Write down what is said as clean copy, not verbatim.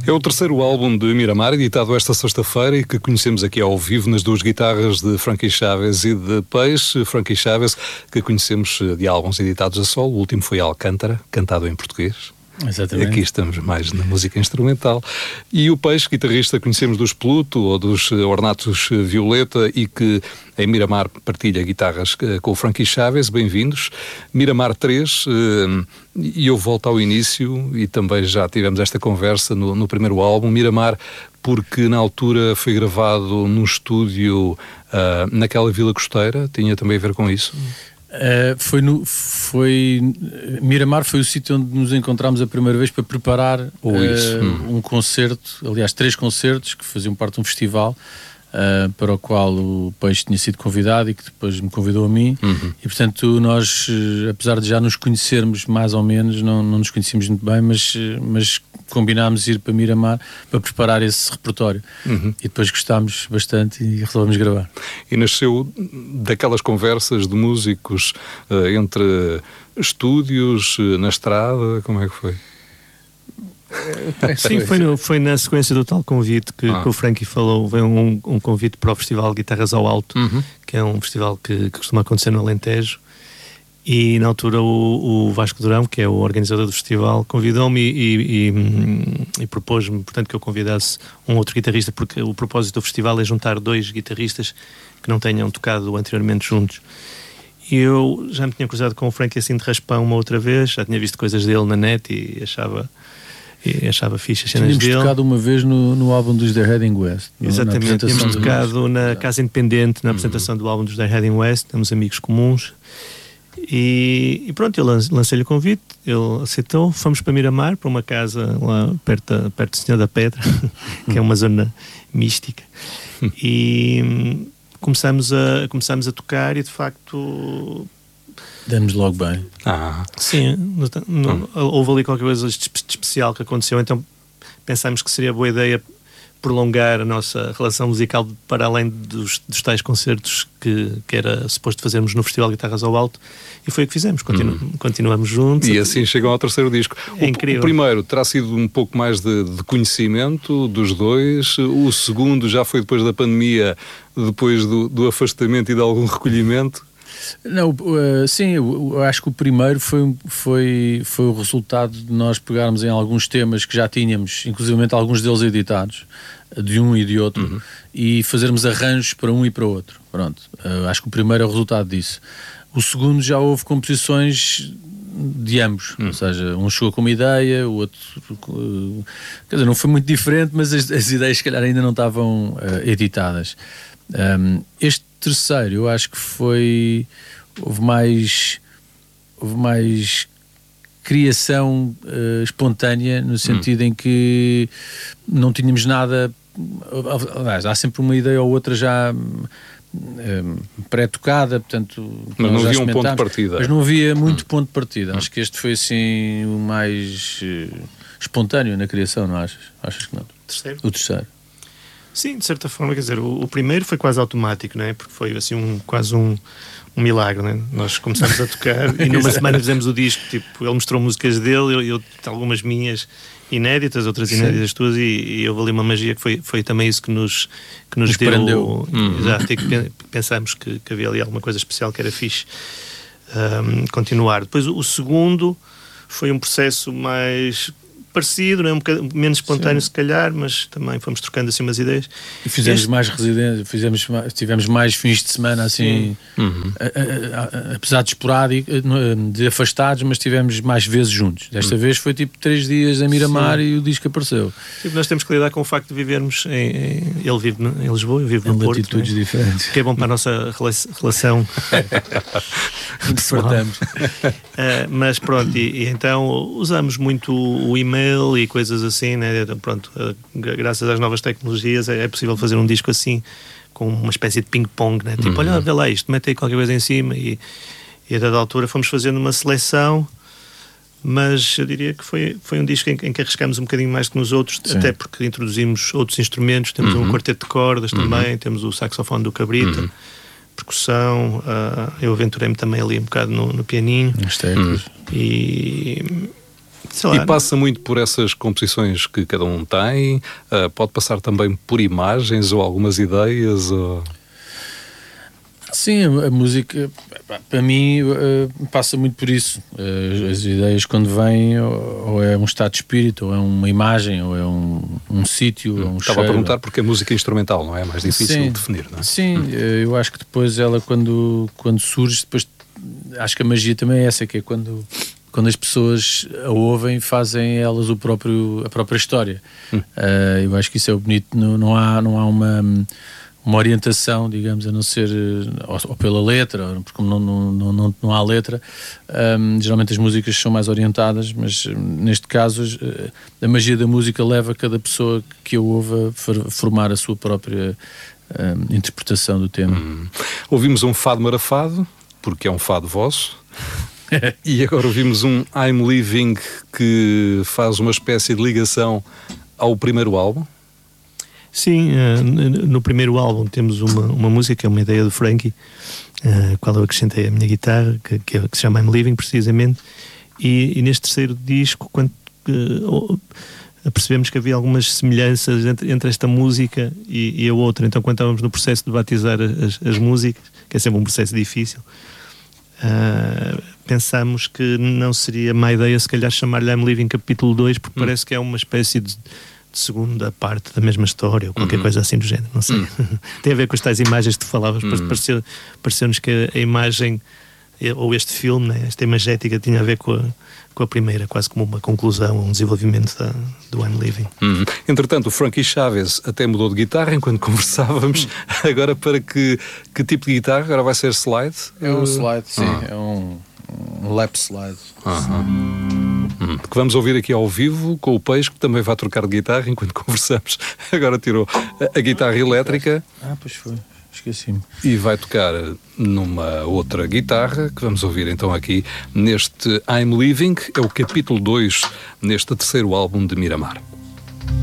É o terceiro álbum de Miramar, editado esta sexta-feira e que conhecemos aqui ao vivo nas duas guitarras de Frankie Chaves e de Peixe. Frankie Chaves, que conhecemos de álbuns editados a solo, o último foi Alcântara, cantado em português. Exatamente. Aqui estamos mais na música instrumental. E o Peixe, guitarrista, conhecemos dos Pluto ou dos Ornatos Violeta e que em Miramar partilha guitarras com o Frankie Chaves. Bem-vindos. Miramar 3, e eu volto ao início e também já tivemos esta conversa no primeiro álbum. Miramar, porque na altura foi gravado num estúdio naquela Vila Costeira, tinha também a ver com isso? Miramar foi o sítio onde nos encontramos a primeira vez para preparar um concerto, aliás 3 concertos que faziam parte de um festival para o qual o Peixe tinha sido convidado e que depois me convidou a mim. E portanto nós, apesar de já nos conhecermos mais ou menos, não nos conhecíamos muito bem, mas combinámos ir para Miramar para preparar esse repertório. E depois gostámos bastante e resolvemos gravar. E nasceu daquelas conversas de músicos entre estúdios, na estrada, como é que foi? Sim, foi na sequência do tal convite que o Frankie falou. Veio um convite para o Festival Guitarras ao Alto, que é um festival que costuma acontecer no Alentejo. E na altura o Vasco Durão, que é o organizador do festival, convidou-me e propôs-me, portanto, que eu convidasse um outro guitarrista, porque o propósito do festival é juntar 2 guitarristas que não tenham tocado anteriormente juntos. E eu já me tinha cruzado com o Frankie assim de raspão uma outra vez, já tinha visto coisas dele na net e achava fixe as cenas dele. Tínhamos tocado uma vez no álbum dos The Heading West. Exatamente, tínhamos tocado na Casa Independente, na apresentação do álbum dos The Heading West, temos amigos comuns. E pronto, eu lancei-lhe o convite, ele aceitou, fomos para Miramar, para uma casa lá perto do Senhor da Pedra, que é uma zona mística, e começamos a tocar e de facto... Demos logo bem. Sim, houve ali qualquer coisa de especial que aconteceu, então pensámos que seria boa ideia prolongar a nossa relação musical para além dos tais concertos que era suposto fazermos no Festival Guitarras ao Alto, e foi o que fizemos. Continuamos juntos e assim chegam ao terceiro disco. É incrível. O primeiro terá sido um pouco mais de conhecimento dos dois, o segundo já foi depois da pandemia, depois do afastamento e de algum recolhimento. Não, sim, eu acho que o primeiro foi o resultado de nós pegarmos em alguns temas que já tínhamos, inclusivamente alguns deles editados, de um e de outro, e fazermos arranjos para um e para o outro. Pronto, acho que o primeiro é o resultado disso. O segundo já houve composições de ambos, ou seja, um chegou com uma ideia, o outro, quer dizer, não foi muito diferente, mas as ideias se calhar ainda não estavam editadas. Este terceiro, eu acho que houve mais criação espontânea, no sentido em que não tínhamos nada, aliás, há sempre uma ideia ou outra já pré-tocada, portanto, mas não havia um ponto de partida. Mas não havia muito ponto de partida. Acho que este foi assim o mais espontâneo na criação, não achas? Achas que não? O terceiro. Sim, de certa forma, quer dizer, o primeiro foi quase automático, não é? Porque foi assim quase um milagre, não é? Nós começámos a tocar e numa semana fizemos o disco, tipo, ele mostrou músicas dele, eu algumas minhas inéditas, outras inéditas tuas, e houve ali uma magia que foi também isso que nos deu. Prendeu. Exato, e que pensámos que havia ali alguma coisa especial que era fixe continuar. Depois o segundo foi um processo mais parecido, não é? Um bocadinho menos espontâneo, se calhar, mas também fomos trocando assim umas ideias. E fizemos mais residências, tivemos mais fins de semana assim, apesar de esporádico, de afastados, mas tivemos mais vezes juntos. Desta vez foi tipo 3 dias em Miramar e o disco apareceu. Tipo, nós temos que lidar com o facto de vivermos ele vive em Lisboa, eu vivo no Porto. Em latitudes diferentes. Que é bom para a nossa relação. Mas pronto, e então usamos muito o e-mail e coisas assim, né? Pronto, graças às novas tecnologias é possível fazer um disco assim, com uma espécie de ping-pong, né? Tipo, olha, vê lá isto, mete aí qualquer coisa em cima, e a dada altura fomos fazendo uma seleção, mas eu diria que foi um disco em que arriscamos um bocadinho mais que nos outros. Sim. Até porque introduzimos outros instrumentos, temos um quarteto de cordas também, temos o saxofone do Cabrita, percussão, eu aventurei-me também ali um bocado no pianinho. Nas teclas. E E passa muito por essas composições que cada um tem? Pode passar também por imagens ou algumas ideias? Ou... Sim, a música, para mim, passa muito por isso. As ideias, quando vêm, ou é um estado de espírito, ou é uma imagem, ou é um sítio, ou um Estava cheiro. a perguntar porque a música instrumental, não é? É mais difícil de definir, não é? Sim, eu acho que depois ela, quando surge, depois acho que a magia também é essa, que é quando as pessoas a ouvem, fazem elas a própria história. Eu acho que isso é o bonito. Não há uma orientação, digamos, a não ser ou pela letra, porque como não há letra, geralmente as músicas são mais orientadas, mas neste caso a magia da música leva cada pessoa que a ouve a formar a sua própria interpretação do tema. Ouvimos um fado marafado, porque é um fado vosso. E agora ouvimos um I'm Living, que faz uma espécie de ligação ao primeiro álbum. Sim, no primeiro álbum temos uma música que é uma ideia do Frankie, a qual eu acrescentei a minha guitarra, que se chama I'm Living, precisamente, e neste terceiro disco, quando percebemos que havia algumas semelhanças entre esta música e a outra. Então, quando estávamos no processo de batizar as músicas, que é sempre um processo difícil, pensamos que não seria má ideia se calhar chamar-lhe I'm Living capítulo 2, porque parece que é uma espécie de segunda parte da mesma história, ou qualquer coisa assim do género, não sei. Tem a ver com as tais imagens que tu falavas, pareceu-nos que a imagem, ou este filme, né, esta imagética tinha a ver com a primeira, quase como uma conclusão, um desenvolvimento do I'm Living. Entretanto, o Frankie Chaves até mudou de guitarra enquanto conversávamos. Agora para que tipo de guitarra? Agora vai ser slide? É um slide, sim. É um lap slide. Que vamos ouvir aqui ao vivo com o Peixe, que também vai trocar de guitarra enquanto conversamos. Agora tirou a guitarra elétrica. Pois foi. Esqueci-me. E vai tocar numa outra guitarra, que vamos ouvir então aqui neste I'm Living, é o capítulo 2 neste terceiro álbum de Miramar.